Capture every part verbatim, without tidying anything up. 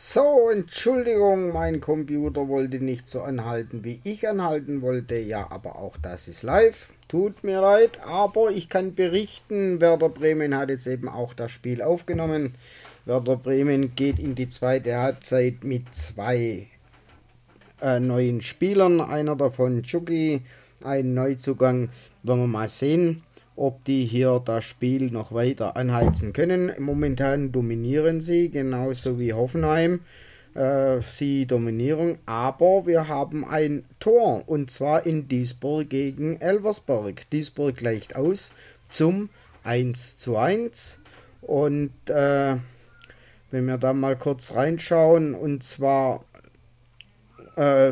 So, Entschuldigung, mein Computer wollte nicht so anhalten, wie ich anhalten wollte. Ja, aber auch das ist live. Tut mir leid, aber ich kann berichten, Werder Bremen hat jetzt eben auch das Spiel aufgenommen. Werder Bremen geht in die zweite Halbzeit mit zwei äh, neuen Spielern. Einer davon Chucky, ein Neuzugang. Wollen wir mal sehen, ob die hier das Spiel noch weiter anheizen können. Momentan dominieren sie, genauso wie Hoffenheim. Äh, sie dominieren, aber wir haben ein Tor, und zwar in Duisburg gegen Elversberg. Duisburg gleicht aus zum eins zu eins. Und äh, wenn wir da mal kurz reinschauen, und zwar äh,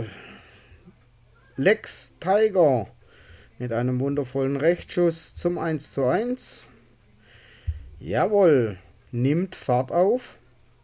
Lex Tiger mit einem wundervollen Rechtsschuss zum eins zu eins. Jawohl, nimmt Fahrt auf.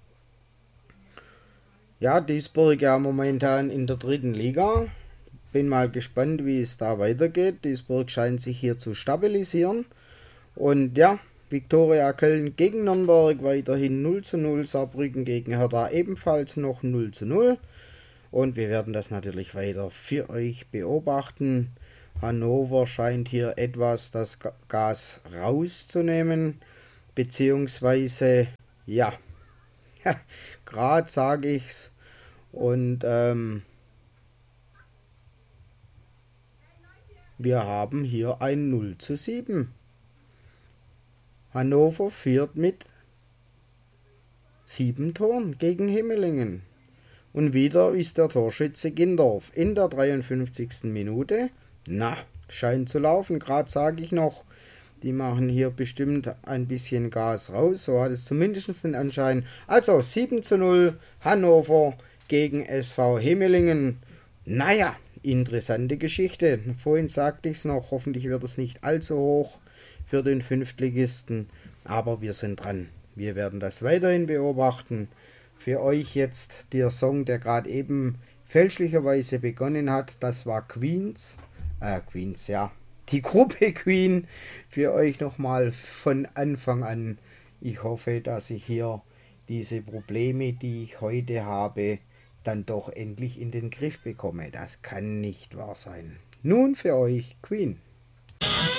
Ja, Duisburg ja momentan in der dritten Liga. Bin mal gespannt, wie es da weitergeht. Duisburg scheint sich hier zu stabilisieren. Und ja, Viktoria Köln gegen Nürnberg weiterhin null zu null. Saarbrücken gegen Hertha ebenfalls noch null zu null. Und wir werden das natürlich weiter für euch beobachten. Hannover scheint hier etwas das Gas rauszunehmen. Beziehungsweise, ja, gerade sage ich's. Und ähm, wir haben hier ein null zu sieben. Hannover führt mit sieben Toren gegen Himmelingen. Und wieder ist der Torschütze Gindorf in der dreiundfünfzigsten Minute. Na, scheint zu laufen, gerade sage ich noch. Die machen hier bestimmt ein bisschen Gas raus, so hat es zumindest den Anschein. Also sieben zu null Hannover gegen S V Himmelingen. Naja, interessante Geschichte. Vorhin sagte ich es noch, hoffentlich wird es nicht allzu hoch für den Fünftligisten. Aber wir sind dran. Wir werden das weiterhin beobachten. Für euch jetzt der Song, der gerade eben fälschlicherweise begonnen hat. Das war Queens. Äh, Queens, ja. Die Gruppe Queen. Für euch nochmal von Anfang an. Ich hoffe, dass ich hier diese Probleme, die ich heute habe, dann doch endlich in den Griff bekomme. Das kann nicht wahr sein. Nun für euch Queen.